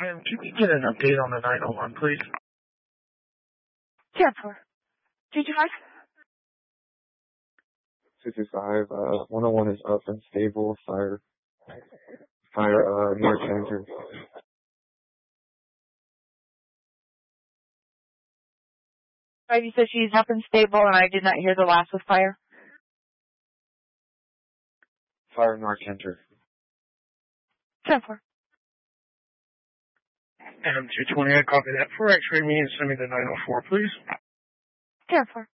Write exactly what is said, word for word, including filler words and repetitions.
Um, can you get an update on the nine one one, please? ten four. two two five? two two five, uh, one oh one is up and stable, fire, fire, uh, near center. Right, you said she's up and stable, and I did not hear the last with fire. Fire north center. ten four. M two twenty, I copy that. For X-ray me and send me the nine oh four, please. ten four.